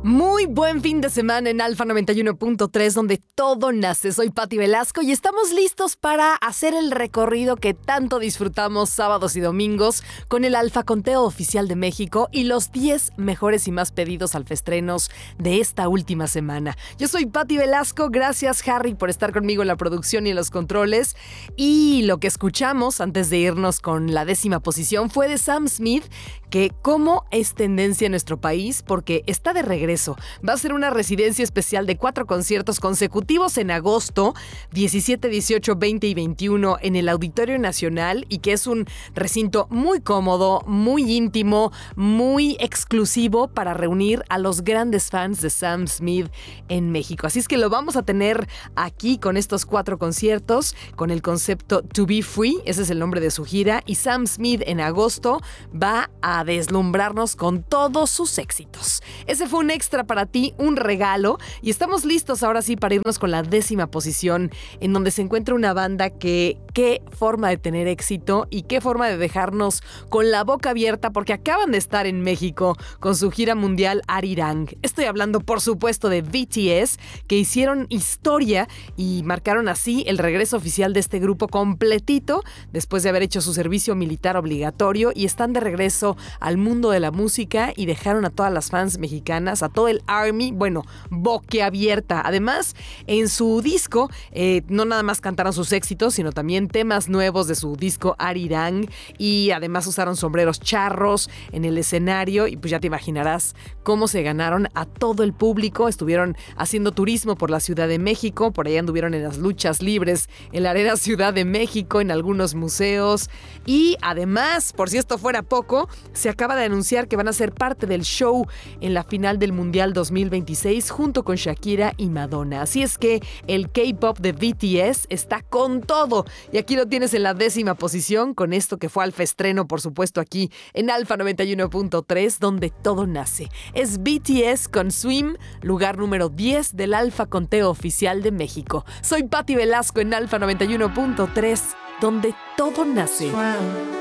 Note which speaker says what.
Speaker 1: Muy buen fin de semana en Alfa 91.3, donde todo nace. Soy Pati Velasco y estamos listos para hacer el recorrido que tanto disfrutamos sábados y domingos con el Alfa Conteo Oficial de México y los 10 mejores y más pedidos alfaestrenos de esta última semana. Yo soy Pati Velasco, gracias Harry por estar conmigo en la producción y en los controles. Y lo que escuchamos antes de irnos con la 10ª posición fue de Sam Smith, que como es tendencia en nuestro país porque está de regreso. Va a ser una residencia especial de 4 conciertos consecutivos en agosto, 17, 18, 20 y 21 en el Auditorio Nacional, y que es un recinto muy cómodo, muy íntimo, muy exclusivo para reunir a los grandes fans de Sam Smith en México. Así es que lo vamos a tener aquí con estos 4 conciertos, con el concepto To Be Free, ese es el nombre de su gira, y Sam Smith en agosto va a deslumbrarnos con todos sus éxitos. Ese fue un extra para ti, un regalo, y estamos listos ahora sí para irnos con la 10ª posición, en donde se encuentra una banda que qué forma de tener éxito y qué forma de dejarnos con la boca abierta, porque acaban de estar en México con su gira mundial Arirang. Estoy hablando por supuesto de BTS, que hicieron historia y marcaron así el regreso oficial de este grupo completito después de haber hecho su servicio militar obligatorio, y están de regreso al mundo de la música y dejaron a todas las fans mexicanas, a todo el ARMY, bueno, boquiabierta. Además, en su disco no nada más cantaron sus éxitos, sino también temas nuevos de su disco Arirang, y además usaron sombreros charros en el escenario, y pues ya te imaginarás cómo se ganaron a todo el público. Estuvieron haciendo turismo por la Ciudad de México, por allá anduvieron en las luchas libres en la Arena Ciudad de México, en algunos museos, y además, por si esto fuera poco, se acaba de anunciar que van a ser parte del show en la final del Mundial 2026 junto con Shakira y Madonna. Así es que el K-pop de BTS está con todo, y aquí lo tienes en la 10ª posición con esto que fue alfaestreno, por supuesto, aquí en Alfa 91.3, donde todo nace. Es BTS con Swim, lugar número 10 del Alfa Conteo Oficial de México. Soy Pati Velasco en Alfa 91.3, donde todo nace.